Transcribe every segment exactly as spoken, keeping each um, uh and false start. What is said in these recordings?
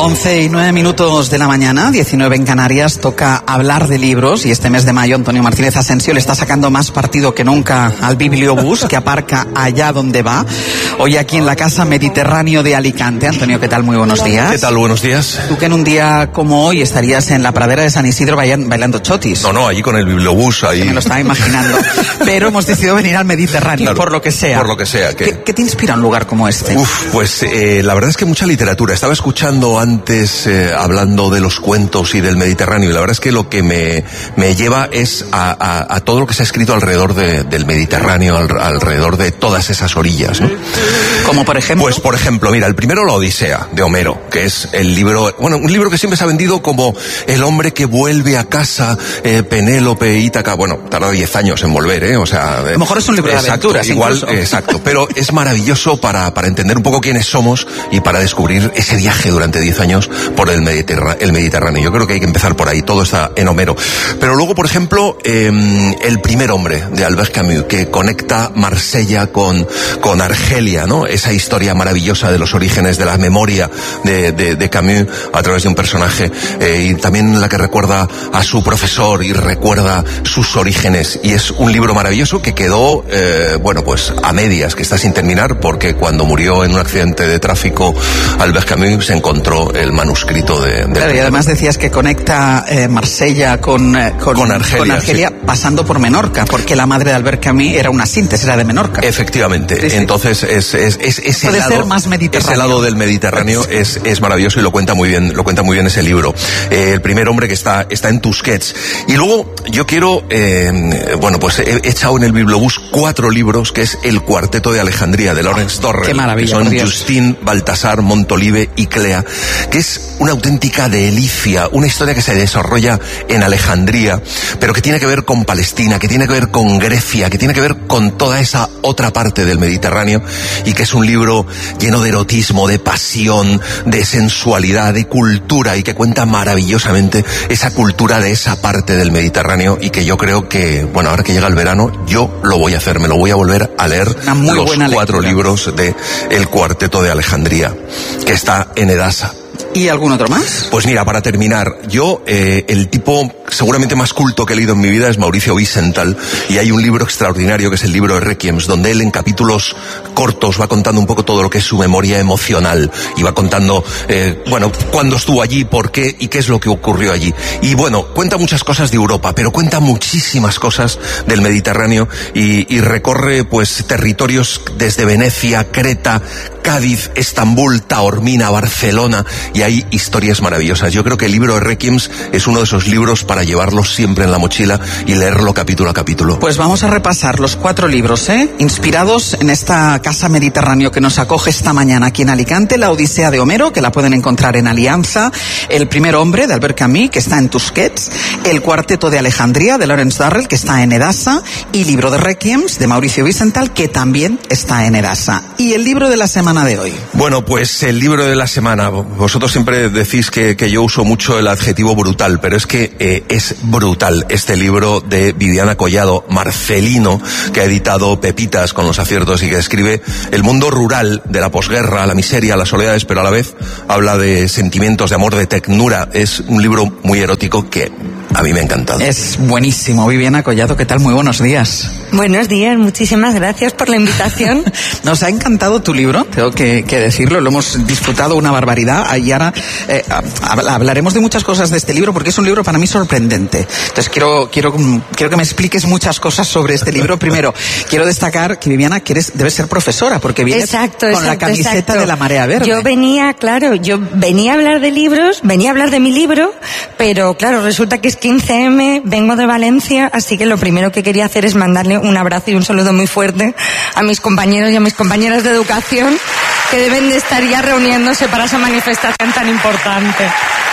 once y nueve minutos de la mañana, diecinueve en Canarias, toca hablar de libros y este mes de mayo Antonio Martínez Asensio le está sacando más partido que nunca al bibliobús que aparca allá donde va. Hoy aquí en la Casa Mediterráneo de Alicante. Antonio, ¿qué tal? Muy buenos días. ¿Qué tal? Buenos días. Tú que en un día como hoy estarías en la pradera de San Isidro bailando chotis. No, no, allí con el bibliobús, ahí. Me lo estaba imaginando. Pero hemos decidido venir al Mediterráneo, claro, por lo que sea. Por lo que sea. Que... ¿Qué, ¿Qué te inspira un lugar como este? Uf, pues eh, la verdad es que mucha literatura. Estaba escuchando antes, eh, hablando de los cuentos y del Mediterráneo, y la verdad es que lo que me, me lleva es a, a, a todo lo que se ha escrito alrededor de, del Mediterráneo, al, alrededor de todas esas orillas, ¿no? Como por ejemplo. Pues por ejemplo, mira, el primero, la Odisea, de Homero, que es el libro, bueno, un libro que siempre se ha vendido como el hombre que vuelve a casa, eh, Penélope, Ítaca, bueno, tarda diez años en volver, ¿eh? O sea. A lo mejor es un libro exacto, de aventuras, igual, incluso. Exacto, pero es maravilloso para, para entender un poco quiénes somos y para descubrir ese viaje durante diez años por el Mediterráneo, el Mediterráneo. Yo creo que hay que empezar por ahí, todo está en Homero. Pero luego, por ejemplo, eh, El primer hombre, de Albert Camus, que conecta Marsella con, con Argelia, ¿no? Esa historia maravillosa de los orígenes de la memoria de, de, de Camus a través de un personaje, eh, y también la que recuerda a su profesor y recuerda sus orígenes. Y es un libro maravilloso que quedó, eh, bueno, pues a medias, que está sin terminar, porque cuando murió en un accidente de tráfico Albert Camus se encontró el manuscrito de... de claro, y además decías que conecta eh, Marsella con, eh, con, con Argelia, con Argelia sí. Pasando por Menorca, porque la madre de Albert Camus era una síntesis, era de Menorca. Efectivamente, sí, sí. Entonces es, es, es, ese, Puede lado, ser más mediterráneo. ese lado del Mediterráneo sí. es, es maravilloso y lo cuenta muy bien, lo cuenta muy bien ese libro. Eh, el primer hombre que está, está en Tusquets. Y luego yo quiero, eh, bueno, pues he, he echado en el bibliobús cuatro libros, que es El cuarteto de Alejandría, de Lawrence Durrell. Qué maravilla, que son Justin, Baltasar, Montolive y Clea, que es una auténtica delicia, una historia que se desarrolla en Alejandría, pero que tiene que ver con Palestina, que tiene que ver con Grecia, que tiene que ver con toda esa otra parte del Mediterráneo, y que es un libro lleno de erotismo, de pasión, de sensualidad, de cultura, y que cuenta maravillosamente esa cultura de esa parte del Mediterráneo, y que yo creo que, bueno, ahora que llega el verano, yo lo voy a hacer, me lo voy a volver a leer, una muy los buena cuatro lectura. libros de El cuarteto de Alejandría, que está en Edasa. ¿Y algún otro más? Pues mira, para terminar, yo, eh, el tipo seguramente más culto que he leído en mi vida es Mauricio Wiesenthal, y hay un libro extraordinario que es el libro de Requiems, donde él en capítulos cortos va contando un poco todo lo que es su memoria emocional, y va contando, eh, bueno, cuándo estuvo allí, por qué y qué es lo que ocurrió allí. Y bueno, cuenta muchas cosas de Europa, pero cuenta muchísimas cosas del Mediterráneo, y, y recorre pues territorios desde Venecia, Creta, Cádiz, Estambul, Taormina, Barcelona, y hay historias maravillosas. Yo creo que el libro de Requiems es uno de esos libros para llevarlos siempre en la mochila y leerlo capítulo a capítulo. Pues vamos a repasar los cuatro libros, ¿eh? Inspirados en esta Casa Mediterráneo que nos acoge esta mañana aquí en Alicante. La Odisea de Homero, que la pueden encontrar en Alianza. El primer hombre, de Albert Camus, que está en Tusquets. El cuarteto de Alejandría, de Lawrence Durrell, que está en Edasa. Y libro de Requiems, de Mauricio Wiesenthal, que también está en Edasa. Y el libro de la semana de hoy. Bueno, pues el libro de la semana. Vosotros siempre decís que, que yo uso mucho el adjetivo brutal, pero es que eh, es brutal este libro de Viviana Collado, Marcelino, que ha editado Pepitas con los aciertos, y que escribe el mundo rural de la posguerra, la miseria, las soledades, pero a la vez habla de sentimientos, de amor, de ternura. Es un libro muy erótico que a mí me ha encantado. Es buenísimo. Viviana Collado, ¿qué tal? Muy buenos días. Buenos días, muchísimas gracias por la invitación. Nos ha encantado tu libro, tengo que, que decirlo, lo hemos disfrutado una barbaridad, y ahora eh, hablaremos de muchas cosas de este libro, porque es un libro para mí sorprendente. Entonces quiero, quiero, quiero que me expliques muchas cosas sobre este libro. Primero, quiero destacar que Viviana, que eres, debes ser profesora, porque vienes exacto, con exacto, la camiseta exacto. de la Marea Verde. Yo venía, claro, yo venía a hablar de libros, venía a hablar de mi libro, pero claro, resulta que es quince eme, vengo de Valencia, así que lo primero que quería hacer es mandarle un abrazo y un saludo muy fuerte a mis compañeros y a mis compañeras de educación, que deben de estar ya reuniéndose para esa manifestación tan importante.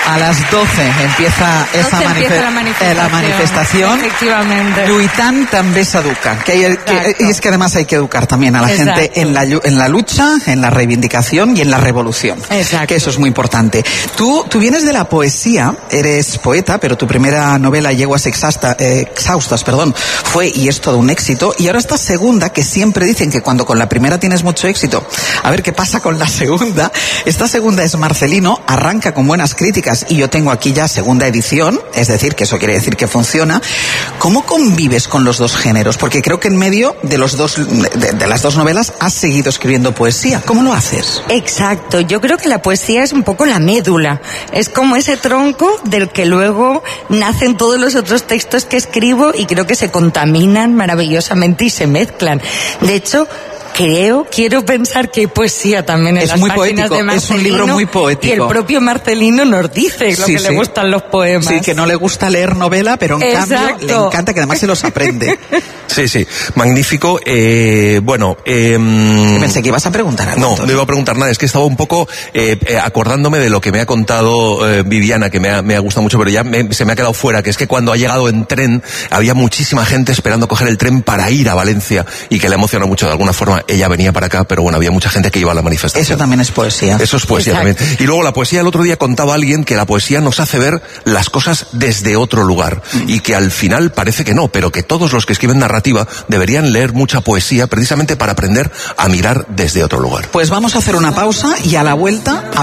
A las doce empieza esa doce manife- empieza la manifestación. eh, la manifestación. Efectivamente. Lluitant també s'educa. Que hay, que, y es que además hay que educar también a la Exacto. gente en la, en la lucha, en la reivindicación y en la revolución. Exacto. Que eso es muy importante. Tú, tú vienes de la poesía, eres poeta, pero tu primera novela, Yeguas exhausta, eh, exhaustas, perdón, fue y es todo un éxito. Y ahora esta segunda, que siempre dicen que cuando con la primera tienes mucho éxito, a ver qué pasa con la segunda. Esta segunda es Marcelino, arranca con buenas críticas y yo tengo aquí ya segunda edición, es decir, que eso quiere decir que funciona. ¿Cómo convives con los dos géneros? Porque creo que en medio de los dos, de, de las dos novelas has seguido escribiendo poesía. ¿Cómo lo haces? Exacto, yo creo que la poesía es un poco la médula, es como ese tronco del que luego nacen todos los otros textos que escribo y creo que se contaminan maravillosamente y se mezclan. De hecho, creo, quiero pensar que hay poesía también en Es las muy páginas poético, de Marcelino. es un libro muy poético. Y el propio Marcelino nos dice lo Sí, que sí. le gustan los poemas. Sí, que no le gusta leer novela, pero en Exacto. cambio le encanta, que además se los aprende. Sí, sí, magnífico. Eh, bueno, eh, Pensé que ibas a preguntar algo. no, Antonio. no iba a preguntar nada, es que estaba un poco eh, eh, acordándome de lo que me ha contado eh, Viviana, que me ha, me ha gustado mucho, pero ya me- se me ha quedado fuera, que es que cuando ha llegado en tren, había muchísima gente esperando coger el tren para ir a Valencia, y que le emociona mucho de alguna forma. Ella venía para acá, pero bueno, había mucha gente que iba a la manifestación. Eso también es poesía. Eso es poesía Exacto. también. Y luego la poesía, el otro día contaba alguien que la poesía nos hace ver las cosas desde otro lugar, y que al final parece que no, pero que todos los que escriben narrativa deberían leer mucha poesía precisamente para aprender a mirar desde otro lugar. Pues vamos a hacer una pausa y a la vuelta